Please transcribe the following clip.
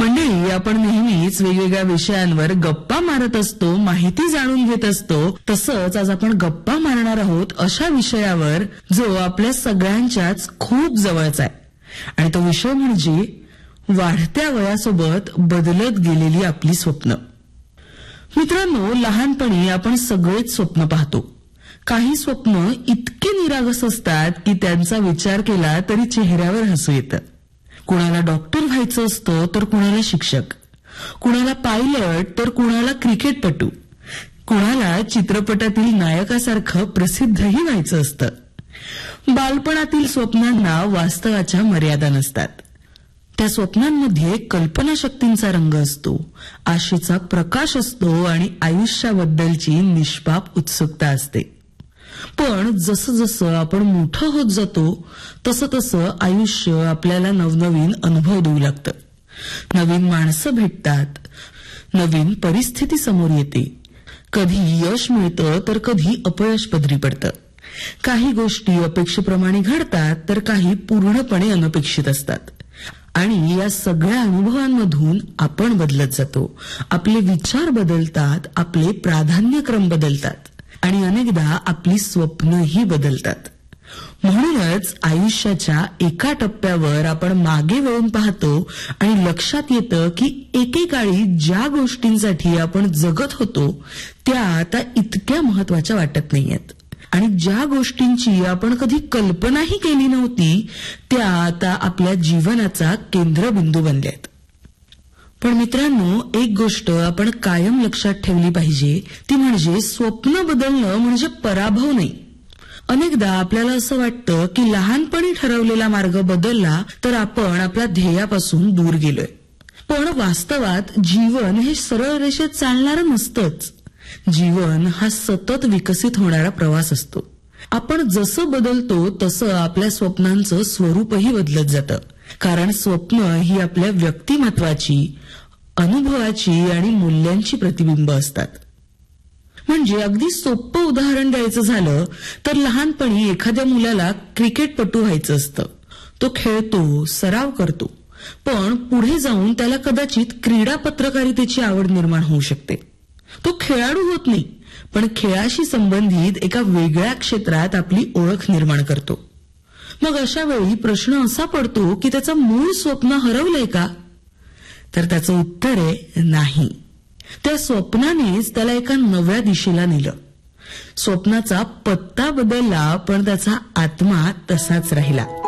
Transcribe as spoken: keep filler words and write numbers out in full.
मंडळी, आपण नेहमीच वेगवेगळ्या विषयांवर गप्पा मारत असतो, माहिती जाणून घेत असतो. तसंच आज आपण गप्पा मारणार आहोत अशा विषयावर जो आपल्या सगळ्यांच्याच खूप जवळचा आहे, आणि तो विषय म्हणजे वाढत्या वयासोबत बदलत गेलेली आपली स्वप्न. मित्रांनो, लहानपणी आपण सगळेच स्वप्न पाहतो. काही स्वप्न इतके निरागस असतात की त्यांचा विचार केला तरी चेहऱ्यावर हसू येतं. कुणाला डॉक्टर व्हायचं असतं तर कुणाला शिक्षक, कुणाला पायलट तर कुणाला क्रिकेटपटू, कुणाला चित्रपटातील नायकासारखं प्रसिद्धही व्हायचं असतं. बालपणातील स्वप्नांना वास्तवाच्या मर्यादा नसतात. त्या स्वप्नांमध्ये कल्पनाशक्तींचा रंग असतो, आशेचा प्रकाश असतो आणि आयुष्याबद्दलची निष्पाप उत्सुकता असते. पण जसं जसं आपण मोठं होत जातो तसं तसं आयुष्य आपल्याला नवनवीन अनुभव देऊ लागतं. नवीन माणसं भेटतात, नवीन परिस्थिती समोर येते. कधी यश मिळतं तर कधी अपयश पदरी पडतं. काही गोष्टी अपेक्षेप्रमाणे घडतात तर काही पूर्णपणे अनपेक्षित असतात. आणि या सगळ्या अनुभवांमधून आपण बदलत जातो. आपले विचार बदलतात, आपले प्राधान्यक्रम बदलतात आणि अनेकदा आपली स्वप्नही बदलतात. म्हणूनच आयुष्याच्या एका टप्प्यावर आपण मागे वळून पाहतो आणि लक्षात येतं की एकेकाळी ज्या गोष्टींसाठी आपण जगत होतो त्या आता इतक्या महत्वाच्या वाटत नाहीयेत, आणि ज्या गोष्टींची आपण कधी कल्पनाही केली नव्हती त्या आता आपल्या जीवनाचा केंद्रबिंदू बनल्यात. पण मित्रांनो, एक गोष्ट आपण कायम लक्षात ठेवली पाहिजे, ती म्हणजे स्वप्न बदलणं म्हणजे पराभव नाही. अनेकदा आपल्याला असं वाटतं की लहानपणी ठरवलेला मार्ग बदलला तर आपण आपल्या ध्येयापासून दूर गेलोय. पण वास्तवात जीवन हे सरळ रेषेत चालणारं नसतंच. जीवन हा सतत विकसित होणारा प्रवास असतो. आपण जसं बदलतो तसं आपल्या स्वप्नांचं स्वरूपही बदलत जातं. कारण स्वप्न ही आपल्या व्यक्तिमत्वाची, अनुभवाची आणि मूल्यांची प्रतिबिंब असतात. म्हणजे अगदी सोपं उदाहरण द्यायचं झालं तर लहानपणी एखाद्या मुलाला क्रिकेटपटू व्हायचं असतं. तो खेळतो, सराव करतो, पण पुढे जाऊन त्याला कदाचित क्रीडा पत्रकारितेची आवड निर्माण होऊ शकते. तो खेळाडू होत नाही, पण खेळाशी संबंधित एका वेगळ्या क्षेत्रात आपली ओळख निर्माण करतो. मग अशा वेळी प्रश्न असा पडतो की त्याचं मूळ स्वप्न हरवलंय का? तर त्याचं उत्तर आहे नाही. त्या स्वप्नानेच त्याला एका नव्या दिशेला नेलं. स्वप्नाचा पत्ता बदलला पण त्याचा आत्मा तसाच राहिला.